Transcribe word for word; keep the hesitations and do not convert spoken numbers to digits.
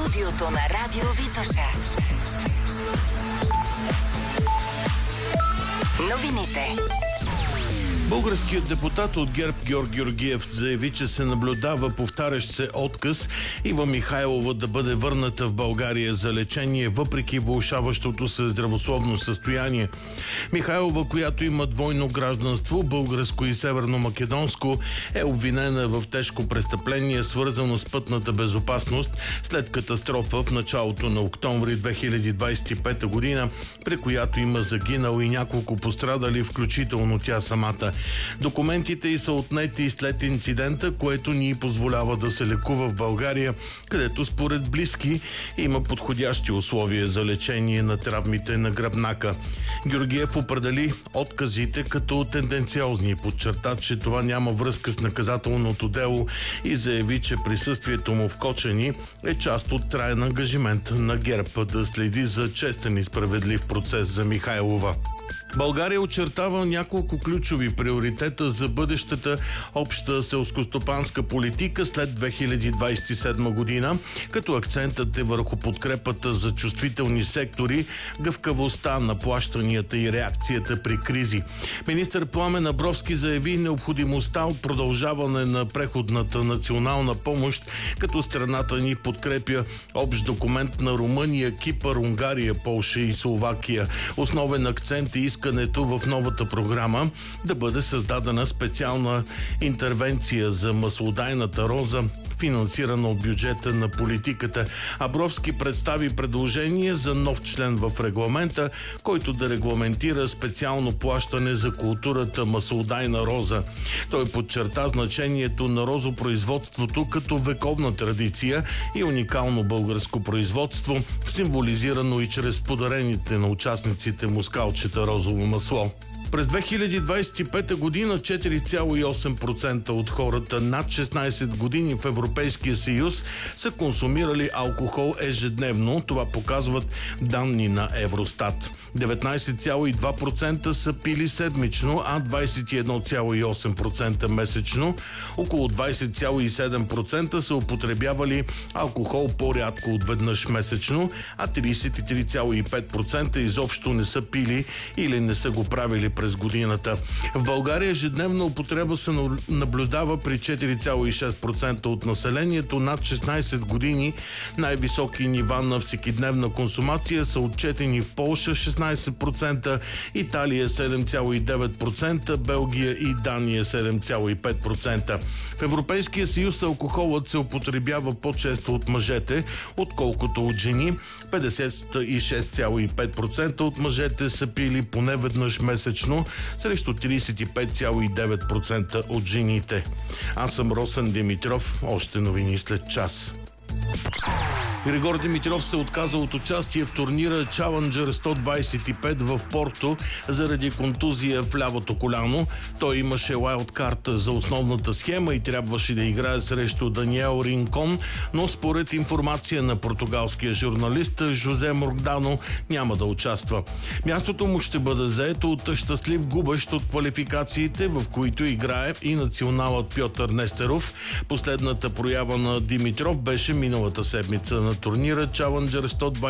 студиото на Радио Витоша. Новините. Българският депутат от ГЕРБ Георг Георгиев заяви, че се наблюдава повтарящ се отказ Ива Михайлова да бъде върната в България за лечение, въпреки влошаващото се здравословно състояние. Михайлова, която има двойно гражданство, българско и северно-македонско, е обвинена в тежко престъпление, свързано с пътната безопасност след катастрофа в началото на октомври две хиляди двадесет и пета година, при която има загинал и няколко пострадали, включително тя самата. Документите й са отнети след инцидента, което ни позволява да се лекува в България, където според близки има подходящи условия за лечение на травмите на гръбнака. Георгиев определи отказите като тенденциозни и подчерта, че това няма връзка с наказателното дело и заяви, че присъствието му в Кочани е част от траен ангажимент на ГЕРБ да следи за честен и справедлив процес за Михайлова. България очертава няколко ключови приоритета за бъдещата обща селскостопанска политика след две хиляди двадесет и седма година, като акцентът е върху подкрепата за чувствителни сектори, гъвкавостта на плащанията и реакцията при кризи. Министър Пламен Абровски заяви необходимостта от продължаване на преходната национална помощ, като страната ни подкрепя общ документ на Румъния, Кипър, Унгария, Полша и Словакия. Основен акцент е искането в новата програма да бъде създадена специална интервенция за маслодайната роза, финансирана от бюджета на политиката. Абровски представи предложение за нов член в регламента, който да регламентира специално плащане за културата маслодайна роза. Той подчерта значението на розопроизводството като вековна традиция и уникално българско производство, символизирано и чрез подарените на участниците мускалчета розово масло. През две хиляди двадесет и пета година четири цяло и осем процента от хората над шестнадесет години в Европейския съюз са консумирали алкохол ежедневно. Това показват данни на Евростат. деветнадесет цяло и два процента са пили седмично, а двадесет и едно цяло и осем процента месечно. Около двадесет цяло и седем процента са употребявали алкохол по-рядко от веднъж месечно, а тридесет и три цяло и пет процента изобщо не са пили или не са го правили през годината. В България ежедневна употреба се наблюдава при четири цяло и шест процента от населението над шестнадесет години. Най-високи нива на всекидневна консумация са отчетени в Полша шестнадесет процента, Италия седем цяло и девет процента, Белгия и Дания седем цяло и пет процента. В Европейския съюз алкохолът се употребява по-често от мъжете, отколкото от жени. петдесет и шест цяло и пет процента от мъжете са пили поне веднъж месечно, срещу тридесет и пет цяло и девет процента от жените. Аз съм Росен Димитров. Още новини след час. Григор Димитров се отказа от участие в турнира Challenger сто двадесет и пет в Порто заради контузия в лявото коляно. Той имаше уайлдкарт за основната схема и трябваше да играе срещу Даниел Ринкон, но според информация на португалския журналист Жозе Моргдано няма да участва. Мястото му ще бъде заето от щастлив губещ от квалификациите, в които играе и националът Пьотър Нестеров. Последната проява на Димитров беше миналата седмица на турнира Challenger сто двадесет и пет